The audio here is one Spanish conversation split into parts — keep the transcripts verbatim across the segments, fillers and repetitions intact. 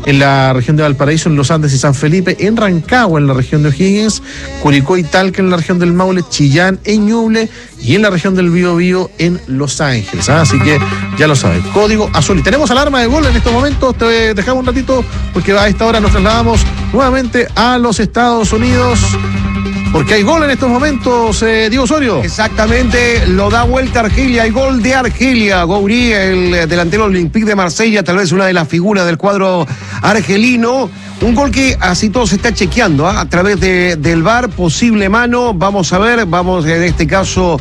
en la región de Valparaíso, en Los Andes y San Felipe, en Rancagua, en la región de O'Higgins, Curicó y Talca, en la región del Maule, Chillán, en Ñuble y en la región del Biobío, en Los Ángeles. ¿Ah? Así que ya lo saben, código azul. Y tenemos alarma de gol en estos momentos. Te dejamos un ratito porque a esta hora nos trasladamos nuevamente a los Estados Unidos. Porque hay gol en estos momentos, eh, Diego Osorio. Exactamente, lo da vuelta Argelia, hay gol de Argelia. Gouiri, el delantero del Olympique de Marsella, tal vez una de las figuras del cuadro argelino. Un gol que así todo se está chequeando, ¿eh? A través de, del V A R, posible mano. Vamos a ver, vamos en este caso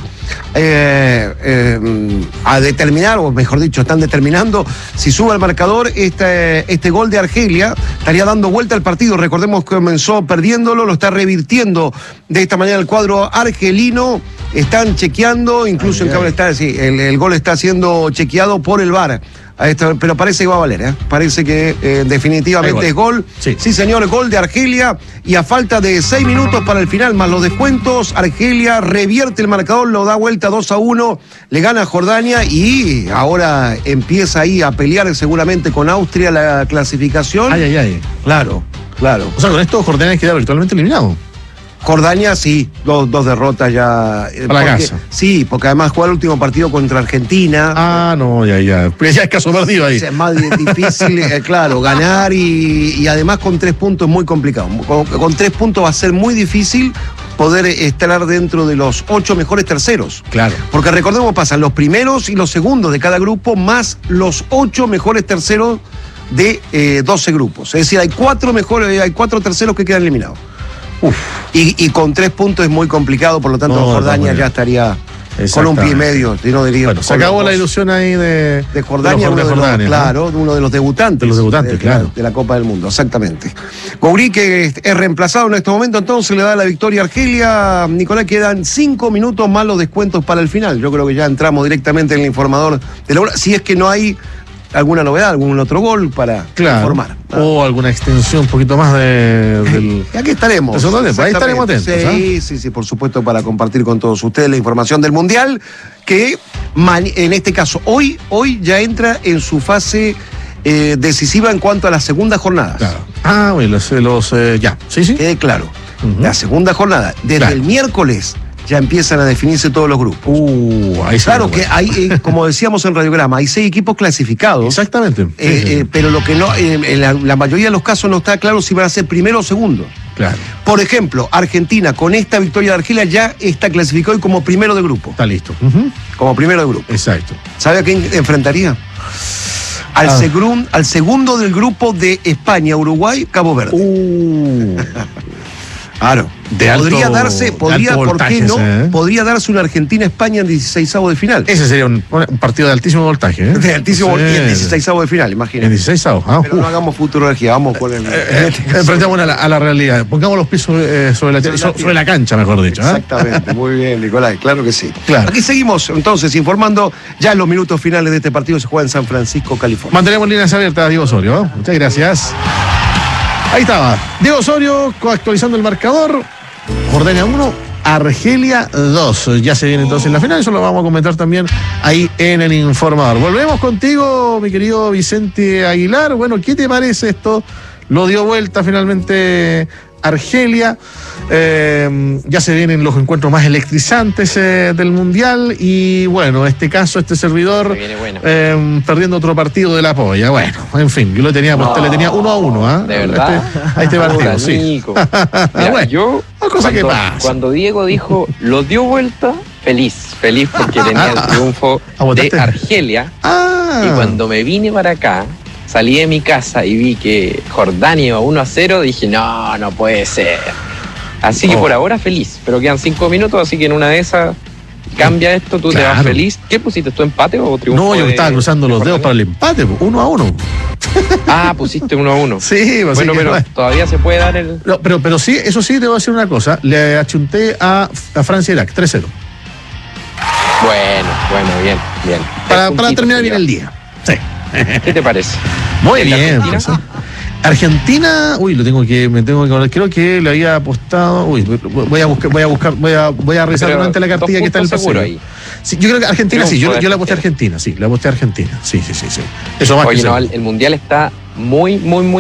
eh, eh, a determinar, o mejor dicho, están determinando si sube al marcador este, este gol de Argelia. Estaría dando vuelta al partido. Recordemos que comenzó perdiéndolo, lo está revirtiendo de esta manera el cuadro argelino. Están chequeando, incluso ay, en cable está, sí, el, el gol está siendo chequeado por el V A R. Esto, pero parece que va a valer, ¿eh? Parece que eh, definitivamente gol. es gol. Sí. sí, señor, gol de Argelia. Y a falta de seis minutos para el final, más los descuentos, Argelia revierte el marcador, lo da vuelta dos a uno, le gana a Jordania y ahora empieza ahí a pelear seguramente con Austria la clasificación. Ay, ay, ay. Claro, claro. O sea, con esto Jordania queda virtualmente eliminado. Jordania, sí, dos, dos derrotas ya. Para la casa. Sí, porque además jugó el último partido contra Argentina. Ah, no, ya, ya. Pues ya es caso perdido ahí. Es más difícil, eh, claro, ganar y, y además con tres puntos es muy complicado. Con, con tres puntos va a ser muy difícil poder estar dentro de los ocho mejores terceros. Claro. Porque recordemos, pasan los primeros y los segundos de cada grupo, más los ocho mejores terceros de eh, doce grupos. Es decir, hay cuatro mejores, hay cuatro terceros que quedan eliminados. Uf. Y, y con tres puntos es muy complicado, por lo tanto no, Jordania no, ya estaría con un pie y medio. No diría, bueno, se acabó la ilusión ahí de, de Jordania, de, de, uno de Jordania, los, ¿no? Claro, uno de los debutantes. De los debutantes, de, claro. De, de la Copa del Mundo, exactamente. Gouiri, que es reemplazado en este momento, entonces le da la victoria a Argelia. Nicolás, quedan cinco minutos más los descuentos para el final. Yo creo que ya entramos directamente en el informador de la hora, si es que no hay alguna novedad, algún otro gol para claro, informar. ¿No? O alguna extensión un poquito más de, del... Y aquí estaremos. Ahí estaremos atentos. Sí, ¿eh? sí, sí, por supuesto, para compartir con todos ustedes la información del Mundial, que en este caso, hoy, hoy ya entra en su fase eh, decisiva en cuanto a la segunda jornada. Claro. Ah, bueno, los, los eh, ya, sí, sí. Quede claro. Uh-huh. La segunda jornada, desde claro. el miércoles ya empiezan a definirse todos los grupos. Uh, ahí claro que hay, eh, como decíamos en Radiograma, hay seis equipos clasificados. Exactamente. Eh, sí, sí. Eh, pero lo que no, eh, en la, la mayoría de los casos no está claro si van a ser primero o segundo. Claro. Por ejemplo, Argentina con esta victoria de Argelia ya está clasificado y como primero de grupo. Está listo. Uh-huh. Como primero de grupo. Exacto. ¿Sabe a quién enfrentaría? Al, ah. segun, al segundo del grupo de España, Uruguay, Cabo Verde. Uh. Claro. De podría alto, darse, podría, ¿por voltaje, qué no? ¿eh? Podría darse una Argentina-España en dieciseisavo de final. Ese sería un, un partido de altísimo voltaje, ¿eh? De altísimo voltaje, en dieciseisavo de final, imagínate. En dieciseisavo, ah. Pero uh. no hagamos futurología, vamos con el... Eh, este enfrentamos a la, a la realidad. Pongamos los pies sobre, eh, sobre, la, sobre, la, sobre la cancha, mejor dicho. Exactamente, ¿eh? Muy bien, Nicolás, claro que sí. Claro. Aquí seguimos, entonces, informando. Ya en los minutos finales de este partido se juega en San Francisco, California. Mantenemos líneas abiertas, Diego Osorio, ¿eh? Muchas gracias. Ahí estaba, Diego Osorio actualizando el marcador. Jordania uno, Argelia dos. Ya se viene entonces la final, eso lo vamos a comentar también ahí en el informador. Volvemos contigo, mi querido Vicente Aguilar. Bueno, ¿qué te parece esto? Lo dio vuelta finalmente Argelia. Eh, ya se vienen los encuentros más electrizantes eh, del Mundial y bueno, este caso, este servidor bueno. eh, perdiendo otro partido de la polla. Bueno, en fin, yo lo tenía, no, le tenía uno a uno, ¿eh? ¿De verdad? Este, a este partido, sí. Mira, bueno, yo cosa cuando, que pasa. cuando Diego dijo lo dio vuelta, feliz, feliz porque tenía el triunfo de Argelia. Ah. Y cuando me vine para acá, salí de mi casa y vi que Jordania iba uno a cero, dije, no, no puede ser. Así que oh. por ahora feliz, pero quedan cinco minutos, así que en una de esas cambia esto, tú claro. te vas feliz. ¿Qué pusiste, tú, empate o triunfo? No, yo de, estaba cruzando los dedos para el empate, uno a uno. Ah, pusiste uno a uno. Sí, pues bueno, sí pero no. todavía se puede dar el... No, pero, pero sí, eso sí, te voy a decir una cosa, le achunté a, a Francia-Irak, tres cero. Bueno, bueno, bien, bien. Para, para terminar bien el día. Sí. ¿Qué te parece? Muy bien. Pues, ¿eh? Argentina, uy, lo tengo que, me tengo que acordar, creo que le había apostado, uy, voy a buscar, voy a buscar, voy a, voy a revisar durante la cartilla que está en el paseo. Ahí. Sí, yo creo que Argentina, sí, yo, yo le aposté a Argentina, sí, le aposté a Argentina, sí, sí, sí, sí. Eso más Oye, que no, el, el Mundial está muy, muy, muy